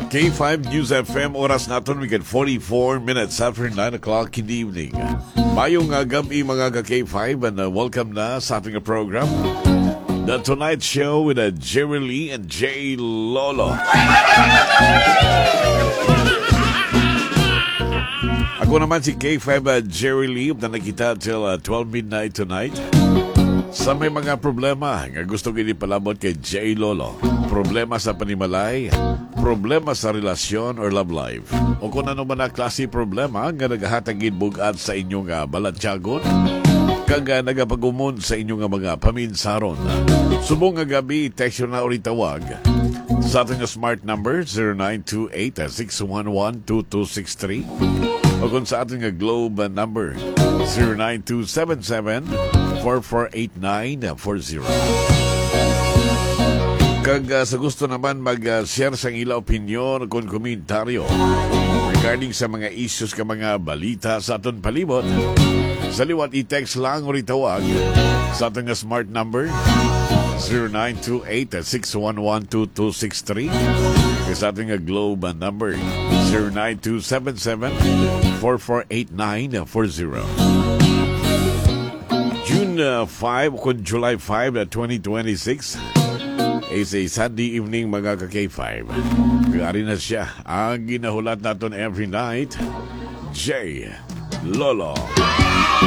K5 News FM, oras natin, we get 44 minutes after 9 o'clock in the evening. Mayong gabi mga ka-K5 and welcome na sa ating program, The Tonight Show with Jerry Lee and Jay Lolo. Ako naman si K5 Jerry Lee na nakita till 12 midnight tonight. Sa may mga problema nga gusto ko palabot kay Jay Lolo, problema sa panimalay, problema sa relasyon or love life, o kung ano man na klase problema nga naghatagid bugat sa inyong balatyagon, kag nagapagumon sa inyong mga paminsaron. Subong nga gabi, text na ulit tawag sa ating smart number 0928-611-2263 o kung sa ating globe number 09277-448940. Kag sa gusto naman mag-share sa ilang opinion kung komentaryo regarding sa mga issues ka mga balita sa aton palibot, sa liwat i-text lang o ritawag sa ating smart number 0928-611-2263 sa ating globe number 09277-448940. June 5 kung July 5, 2026 is a Sunday evening mga ka-K5. Gari na siya ang ginahulat natin every night, Jay Lolo.